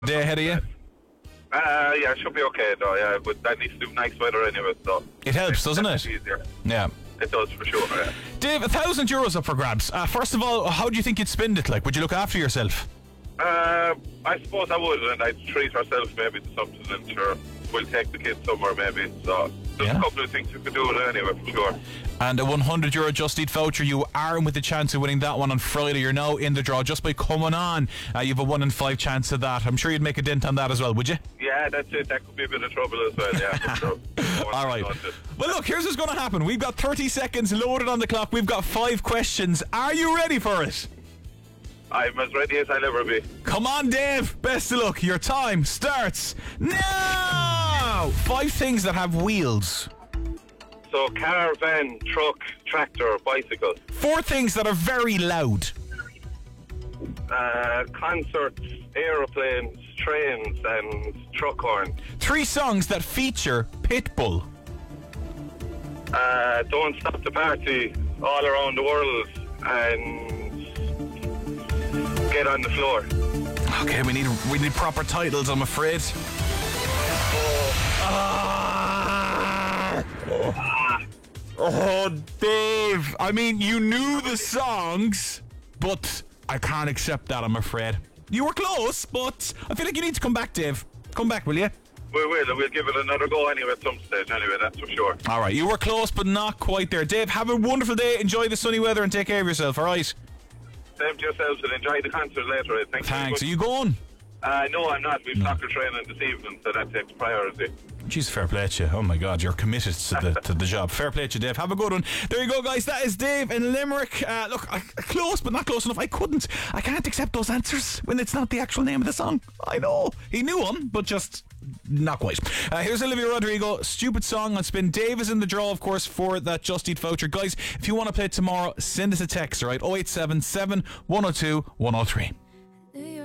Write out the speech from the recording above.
Day ahead of you? Yeah, it should be okay though, yeah, but that needs to do nice weather anyway, so... It helps, doesn't it? Easier. Yeah. It does, for sure, yeah. Dave, €1,000 up for grabs. First of all, how do you think you'd spend it? Like, would you look after yourself? I suppose I would, and I'd treat ourselves maybe to something, and sure, we'll take the kids somewhere maybe, so... There's a couple of things you could do with it anyway, for sure. And a €100 Just Eat voucher. You are in with the chance of winning that one on Friday. You're now in the draw just by coming on. You have a 1 in 5 chance of that. I'm sure you'd make a dent on that as well, would you? Yeah, that's it. That could be a bit of trouble as well, yeah, for sure. All right. Well, look, here's what's going to happen. We've got 30 seconds loaded on the clock. We've got 5 questions. Are you ready for it? I'm as ready as I'll ever be. Come on, Dave. Best of luck. Your time starts now. 5 things that have wheels. So, car, van, truck, tractor, bicycle. 4 things that are very loud. Concerts, aeroplanes, trains, and truck horn. 3 songs that feature Pitbull. Don't Stop the Party, All Around the World, and Get on the Floor. Okay, we need proper titles, I'm afraid. Oh, Dave. I mean, you knew the songs, but I can't accept that, I'm afraid. You were close, but I feel like you need to come back, Dave. Come back, will you? We will. We'll give it another go anyway at some stage, anyway, that's for sure. All right, you were close, but not quite there. Dave, have a wonderful day. Enjoy the sunny weather and take care of yourself, all right? Same to yourselves and enjoy the concert later. Right? Thanks. Are you going? No, I'm not. We've soccer training this evening, so that takes priority. Jeez, fair play to you. Oh my God, you're committed to the job. Fair play to you, Dave. Have a good one. There you go, guys. That is Dave in Limerick. Look, close, but not close enough. I can't accept those answers when it's not the actual name of the song. I know. He knew one, but just not quite. Here's Olivia Rodrigo. Stupid Song on Spin. Dave is in the draw, of course, for that Just Eat voucher. Guys, if you want to play it tomorrow, send us a text, all right? 0877 102 103.